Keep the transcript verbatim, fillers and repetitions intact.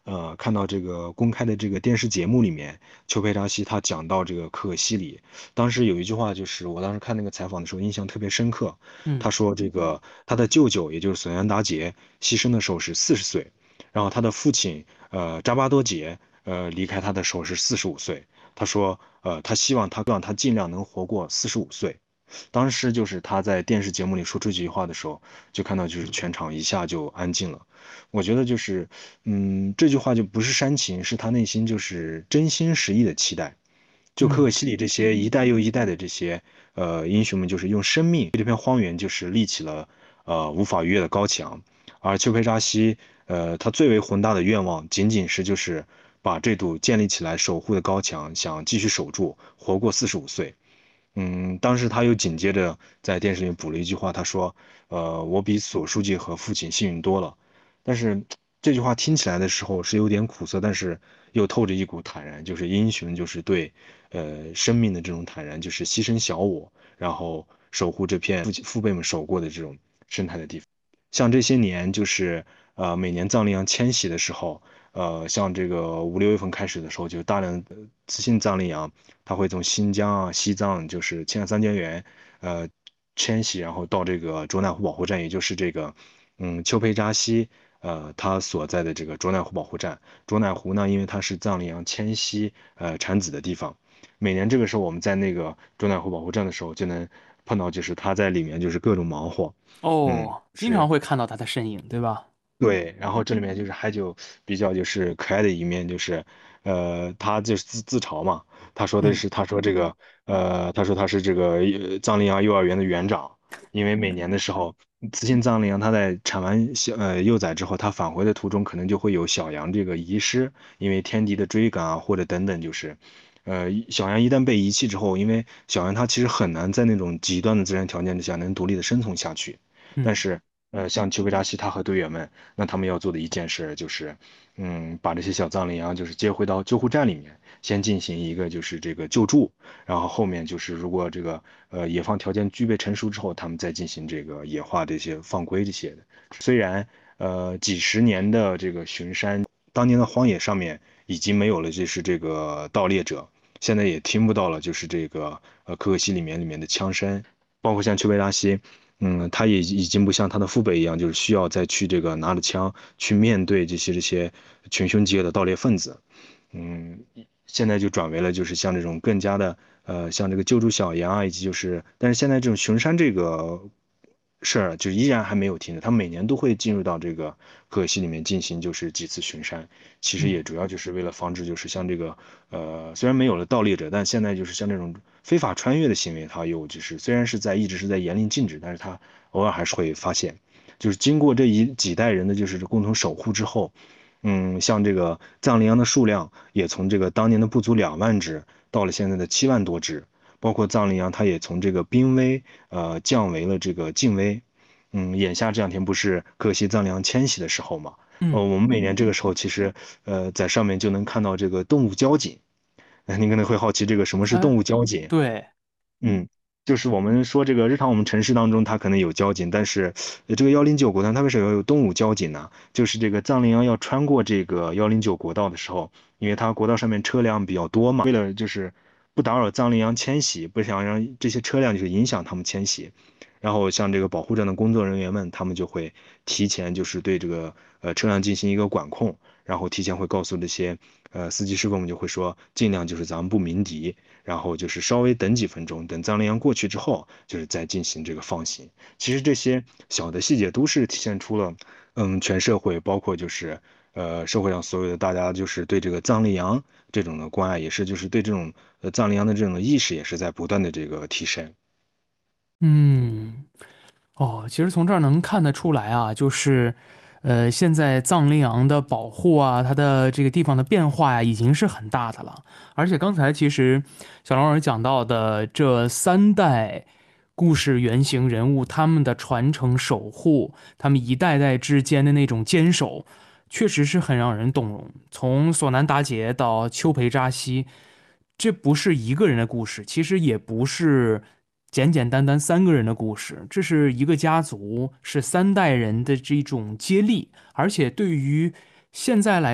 呃看到这个公开的这个电视节目里面，丘培扎西他讲到这个可可西里，当时有一句话就是我当时看那个采访的时候印象特别深刻，他嗯。 说这个他的舅舅也就是索兰达杰牺牲的时候是四十岁，然后他的父亲呃扎巴多杰呃离开他的时候是四十五岁，他说呃他希望他让他尽量能活过四十五岁。当时就是他在电视节目里说出这句话的时候，就看到就是全场一下就安静了。我觉得就是，嗯，这句话就不是煽情，是他内心就是真心实意的期待。就可可嗯。 西里这些一代又一代的这些呃英雄们，就是用生命为这片荒原就是立起了呃无法逾越的高墙。而丘培扎西，呃，他最为宏大的愿望，仅仅是就是把这堵建立起来守护的高墙，想继续守住，活过四十五岁。嗯，当时他又紧接着在电视里补了一句话，他说：“呃，我比索书记和父亲幸运多了。”但是这句话听起来的时候是有点苦涩，但是又透着一股坦然，就是英雄就是对呃生命的这种坦然，就是牺牲小我，然后守护这片父亲父辈们守过的这种生态的地方。像这些年，就是呃每年藏羚羊迁徙的时候，呃像这个五六月份开始的时候，就大量的雌性藏羚羊，它会从新疆啊、西藏，就是青藏三尖源，呃迁徙，然后到这个卓乃湖保护站，也就是这个嗯丘培扎西。呃，它所在的这个卓乃湖保护站，卓乃湖呢，因为它是藏羚羊迁徙呃产子的地方，每年这个时候我们在那个卓乃湖保护站的时候，就能碰到，就是它在里面就是各种忙活，嗯， 哦，经常是会看到他的身影，对吧？ 对，然后这里面就是还有比较就是可爱的一面，就是呃，他就是自自嘲嘛，他说的嗯。 是他说这个呃，他说他是这个呃藏羚羊幼儿园的园长，因为每年的时候，雌性藏羚羊它在产完小呃幼崽之后，它返回的途中可能就会有小羊这个遗失，因为天敌的追赶啊，或者等等，就是呃小羊一旦被遗弃之后，因为小羊它其实很难在那种极端的自然条件之下能独立的生存下去，但嗯。 是呃像丘贝扎西他和队员们。那他们要做的一件事就是，嗯，把这些小藏羚羊就是接回到救护站里面，先进行一个就是这个救助，然后后面就是如果这个呃野放条件具备成熟之后，他们再进行这个野化这些放归这些的。虽然呃几十年的这个巡山，当年的荒野上面已经没有了就是这个盗猎者，现在也听不到了就是这个呃可可西里面里面的枪声，包括像丘贝拉西。嗯，他也已经不像他的父辈一样，就是需要再去这个拿着枪去面对这些这些群凶极恶的盗猎分子。嗯，现在就转为了就是像这种更加的呃，像这个救助小羊啊，以及就是，但是现在这种巡山这个事儿，就依然还没有停止，他每年都会进入到这个可可西里面进行就是几次巡山，其实嗯。 也主要就是为了防止就是像这个呃，虽然没有了盗猎者，但现在就是像这种非法穿越的行为，它有就是虽然是在一直是在严令禁止，但是它偶尔还是会发现。就是经过这一几代人的就是共同守护之后，嗯，像这个藏羚羊的数量也从这个当年的不足两万只，到了现在的七万多只，包括藏羚羊，它也从这个濒危呃降为了这个近危。嗯，眼下这两天不是可喜藏羚羊迁徙的时候嘛？呃， 嗯。 我们每年这个时候其实呃在上面就能看到这个动物交警。那您可能会好奇这个什么是动哎， 物交警？ 对。 嗯，就是我们说这个日常我们城市当中它可能有交警，但是呃这个幺零九国道它为什么要有动物交警呢？就是这个藏羚羊要穿过这个幺零九国道的时候，因为它国道上面车辆比较多嘛，为了就是不打扰藏羚羊迁徙，不想让这些车辆就是影响它们迁徙，然后像这个保护站的工作人员们，他们就会提前就是对这个呃车辆进行一个管控，然后提前会告诉这些呃司机师傅们就会说，尽量就是咱们不鸣笛，然后就是稍微等几分钟，等藏羚羊过去之后，就是再进行这个放行。其实这些小的细节都是体现出了，嗯，全社会包括就是呃社会上所有的大家就是对这个藏羚羊这种的关爱，也是就是对这种呃藏羚羊的这种的意识也是在不断的这个提升。 嗯。哦，其实从这儿能看得出来啊，就是，呃，现在藏羚羊的保护啊，它的这个地方的变化呀，已经是很大的了。而且刚才其实小龙儿讲到的这三代故事原型人物，他们的传承守护，他们一代代之间的那种坚守，确实是很让人动容。从索南达杰到丘培扎西，这不是一个人的故事，其实也不是简简单单三个人的故事，这是一个家族，是三代人的这种接力，而且对于现在来。